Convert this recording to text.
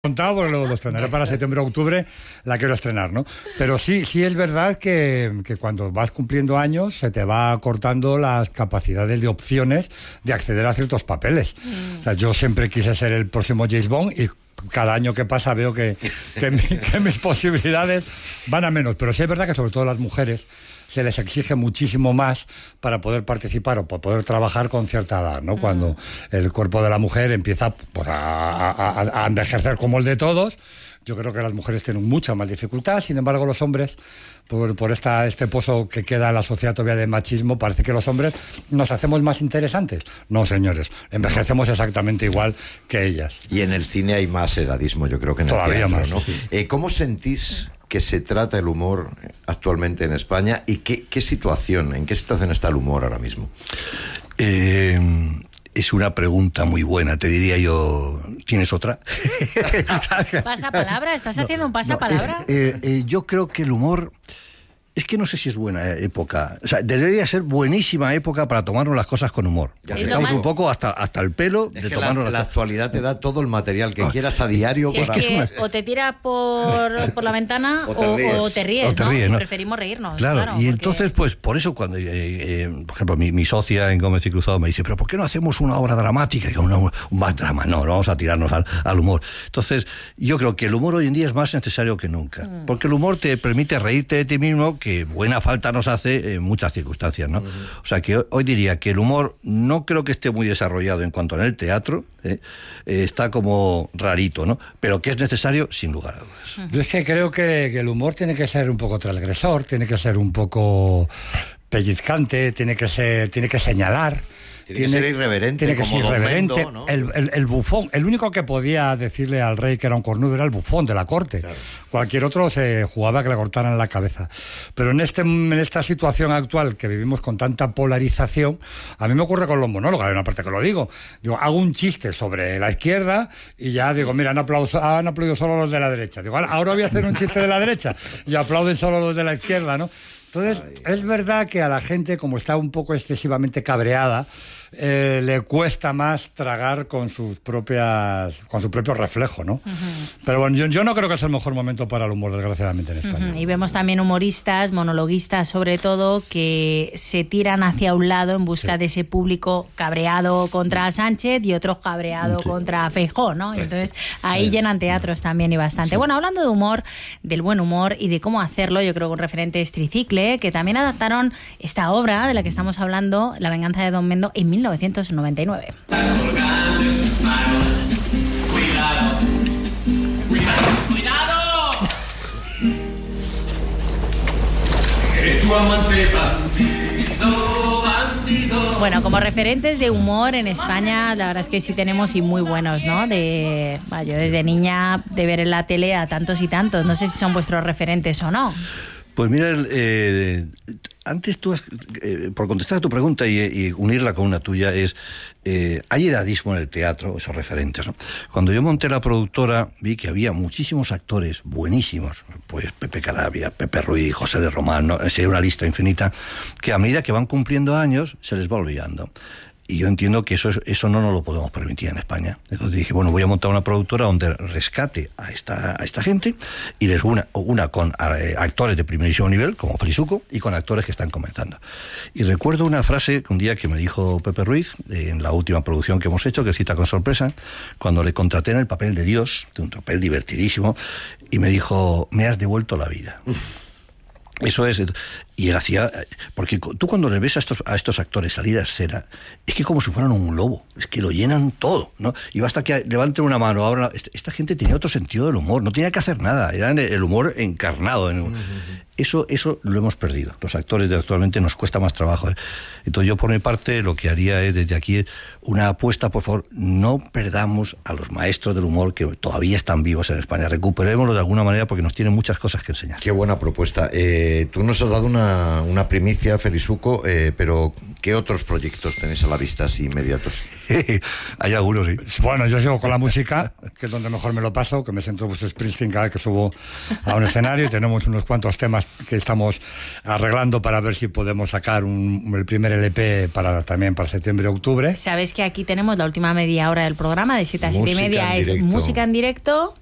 Contado, porque lo estrenaré para septiembre o octubre, la quiero estrenar, ¿no? Pero sí es verdad que cuando vas cumpliendo años se te va cortando las capacidades de opciones de acceder a ciertos papeles. O sea, yo siempre quise ser el próximo James Bond y cada año que pasa veo que mis posibilidades van a menos. Pero sí es verdad que sobre todo las mujeres se les exige muchísimo más para poder participar o para poder trabajar con cierta edad, ¿no? Cuando el cuerpo de la mujer empieza pues, a envejecer como el de todos, yo creo que las mujeres tienen mucha más dificultad. Sin embargo, los hombres, por este pozo que queda en la sociedad todavía de machismo, parece que los hombres nos hacemos más interesantes. No, señores, envejecemos exactamente igual que ellas. Y en el cine hay más edadismo, yo creo que en el todavía teatro, más, ¿no? Sí. ¿Cómo sentís que se trata el humor actualmente en España y en qué situación está el humor ahora mismo? Es una pregunta muy buena, te diría yo. ¿Tienes otra? ¿Pasapalabra? ¿Estás haciendo un pasapalabra? Yo creo que el humor... Es que no sé si es buena época. O sea, debería ser buenísima época para tomarnos las cosas con humor. Estamos un poco hasta el pelo es de que tomarnos la actualidad te da todo el material que quieras a diario. Es que o te tiras por la ventana o te ríes, ¿no? Preferimos reírnos. Claro, y porque... entonces, pues, por eso cuando, por ejemplo, mi socia en Gómez y Cruzado me dice, pero ¿por qué no hacemos una obra dramática? Y digo, un más drama, no vamos a tirarnos al humor. Entonces, yo creo que el humor hoy en día es más necesario que nunca, porque el humor te permite reírte de ti mismo, que buena falta nos hace en muchas circunstancias, ¿no? O sea, que hoy diría que el humor no creo que esté muy desarrollado en cuanto en el teatro, está como rarito, ¿no? Pero que es necesario, sin lugar a dudas. Yo es que creo que el humor tiene que ser un poco transgresor, tiene que ser un poco pellizcante, tiene que señalar. Tiene que ser irreverente. Tiene que ser irreverente. Mendo, ¿no? El bufón, el único que podía decirle al rey que era un cornudo era el bufón de la corte. Claro. Cualquier otro se jugaba a que le cortaran la cabeza. Pero en esta situación actual que vivimos con tanta polarización, a mí me ocurre con los monólogos. Hay una parte que lo digo. Hago un chiste sobre la izquierda y ya digo, mira, han aplaudido solo los de la derecha. Digo, ahora voy a hacer un chiste de la derecha y aplauden solo los de la izquierda, ¿no? Entonces, es verdad que a la gente, como está un poco excesivamente cabreada, le cuesta más tragar con su propio reflejo, ¿no? Pero bueno, yo no creo que sea el mejor momento para el humor, desgraciadamente, en España. Y vemos también humoristas, monologuistas sobre todo, que se tiran hacia un lado en busca de ese público cabreado contra Sánchez y otros cabreado contra Feijóo, ¿no? Entonces, ahí llenan teatros también y bastante. Sí. Bueno, hablando de humor, del buen humor y de cómo hacerlo, yo creo que un referente es Tricicle, que también adaptaron esta obra de la que estamos hablando, La venganza de Don Mendo, en 1999. ¡Cuidado! ¡Que tu amante bandido! Bueno, como referentes de humor en España, la verdad es que sí tenemos y muy buenos, ¿no? Yo desde niña de ver en la tele a tantos y tantos. No sé si son vuestros referentes o no. Pues mira, antes tú, por contestar a tu pregunta y unirla con una tuya, hay edadismo en el teatro, esos referentes, ¿no? Cuando yo monté la productora, vi que había muchísimos actores buenísimos, pues Pepe Carabia, Pepe Ruiz, José de Román, ¿no? Sería una lista infinita, que a medida que van cumpliendo años, se les va olvidando. Y yo entiendo que eso no nos lo podemos permitir en España. Entonces dije, bueno, voy a montar una productora donde rescate a esta gente y les una con actores de primerísimo nivel, como Felizuco, y con actores que están comenzando. Y recuerdo una frase que un día que me dijo Pepe Ruiz, en la última producción que hemos hecho, que es Cita con Sorpresa, cuando le contraté en el papel de Dios, de un papel divertidísimo, y me dijo, me has devuelto la vida. Eso es, y él hacía, porque tú cuando le ves a estos actores salir a escena, es que como si fueran un globo, es que lo llenan todo, ¿no? Y basta que levanten una mano. Ahora esta gente tenía otro sentido del humor, no tenía que hacer nada, era el humor encarnado. Eso lo hemos perdido. Los actores de actualmente nos cuesta más trabajo. Entonces yo por mi parte lo que haría es desde aquí una apuesta, por favor, no perdamos a los maestros del humor que todavía están vivos en España, recuperémoslo de alguna manera porque nos tienen muchas cosas que enseñar. Qué buena propuesta. Tú nos has dado una primicia, Felizuco, pero ¿qué otros proyectos tenéis a la vista así inmediatos? Hay algunos, sí. Bueno, yo sigo con la música, que es donde mejor me lo paso, que me siento pues Springsteen cada vez que subo a un escenario, y tenemos unos cuantos temas que estamos arreglando para ver si podemos sacar el primer LP también para septiembre-octubre. Sabes que aquí tenemos la última media hora del programa, de 7 a 7:30, es música en directo.